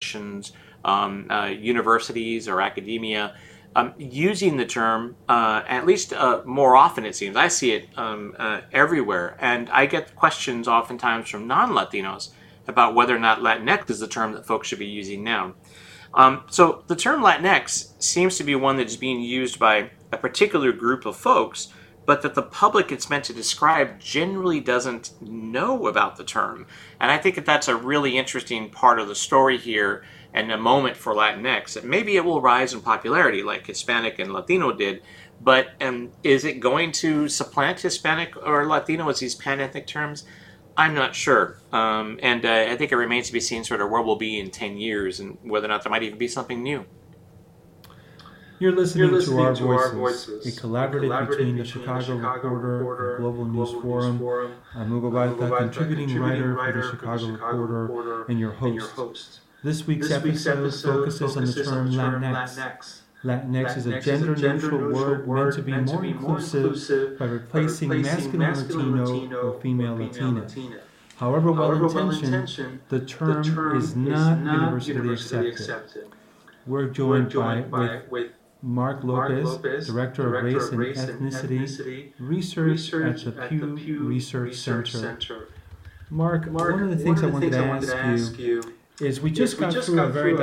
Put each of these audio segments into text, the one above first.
organizations, universities or academia, using the term, at least more often it seems. I see it everywhere, and I get questions oftentimes from non-Latinos about whether or not Latinx is the term that folks should be using now. So the term Latinx seems to be one that is being used by a particular group of folks, but that the public it's meant to describe generally doesn't know about the term. And I think that that's a really interesting part of the story here and a moment for Latinx. That maybe it will rise in popularity like Hispanic and Latino did, but is it going to supplant Hispanic or Latino as these pan-ethnic terms? I'm not sure. And I think it remains to be seen sort of where we'll be in 10 years and whether or not there might even be something new. You're listening to Our Voices, a collaborative between the Chicago Reporter and Global News Forum. I'm Hugo Balta, contributing writer for the Chicago Reporter and your host. This week's episode focuses on the term Latinx. Latinx is a gender-neutral word meant to be more inclusive by replacing masculine Latino or female Latina. However well-intentioned, the term is not universally accepted. We're joined with Mark Lopez, Director of Race and Ethnicity Research at the Pew Research Center. Mark, one of the things I wanted to ask you is we just got through a very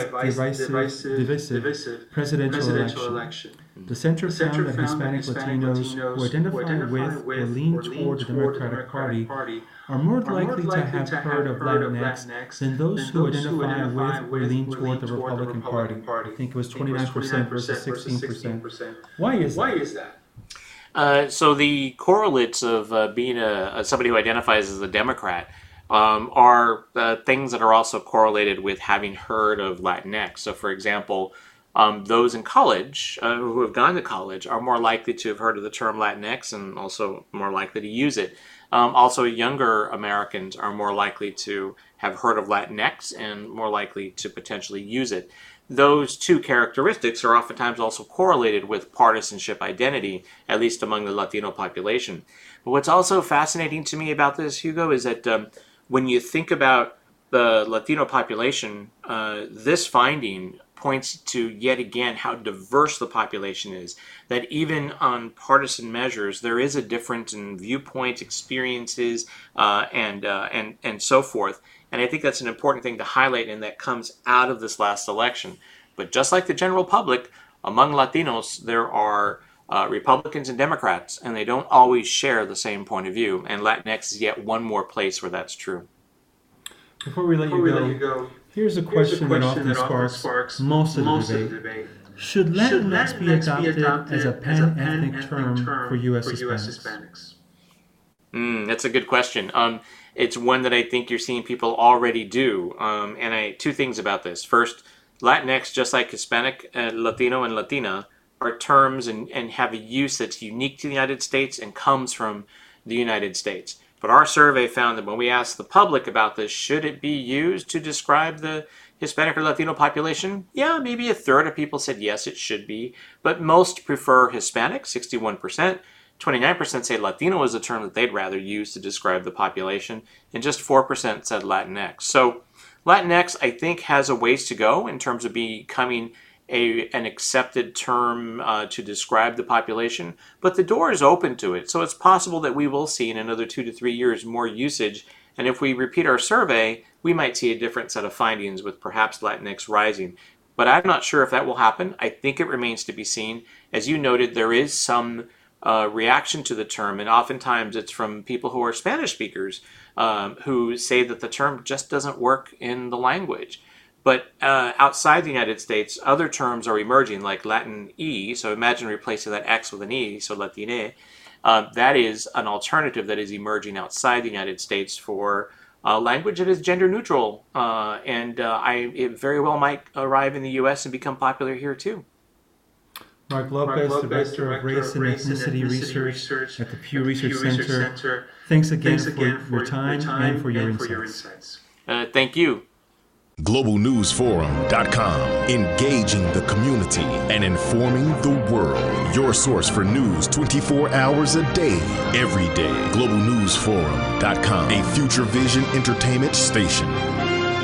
divisive presidential election. The center found that Hispanic Latinos who identify with or lean toward the Democratic Party are more likely to have heard of Latinx than those who identify with or lean toward the Republican Party. I think it was 29% versus 16%. Why is that? So the correlates of being somebody who identifies as a Democrat are things that are also correlated with having heard of Latinx. So, for example, those in college who have gone to college are more likely to have heard of the term Latinx and also more likely to use it. Also, younger Americans are more likely to have heard of Latinx and more likely to potentially use it. Those two characteristics are oftentimes also correlated with partisanship identity, at least among the Latino population. But what's also fascinating to me about this, Hugo, is that when you think about the Latino population, this finding points to yet again how diverse the population is, that even on partisan measures there is a difference in viewpoints, experiences, and so forth. And I think that's an important thing to highlight, and that comes out of this last election. But just like the general public, among Latinos there are Republicans and Democrats, and they don't always share the same point of view. And Latinx is yet one more place where that's true. Before we let you go, here's a question that often sparks most of the debate. Should Latinx be adopted as a pan-ethnic term for U.S. Hispanics? That's a good question. It's one that I think you're seeing people already do. And two things about this. First, Latinx, just like Hispanic, Latino, and Latina, are terms and have a use that's unique to the United States and comes from the United States. But our survey found that when we asked the public about this, should it be used to describe the Hispanic or Latino population? Yeah, maybe a third of people said yes, it should be. But most prefer Hispanic, 61%. 29% say Latino is a term that they'd rather use to describe the population. And just 4% said Latinx. So Latinx, I think, has a ways to go in terms of becoming an accepted term to describe the population, but the door is open to it. So it's possible that we will see in another 2 to 3 years more usage. And if we repeat our survey, we might see a different set of findings with perhaps Latinx rising. But I'm not sure if that will happen. I think it remains to be seen. As you noted, there is some reaction to the term, and oftentimes it's from people who are Spanish speakers who say that the term just doesn't work in the language. But outside the United States, other terms are emerging, like Latin E. So imagine replacing that X with an E, so Latine. That is an alternative that is emerging outside the United States for language that is gender neutral. It very well might arrive in the U.S. and become popular here too. Mark Lopez, Director of Race and Ethnicity Research at the Pew Research Center. Thanks again for your time and for your insights. Thank you. GlobalNewsForum.com. Engaging the community and informing the world. Your source for news 24 hours a day, every day. GlobalNewsForum.com. A Future Vision entertainment station.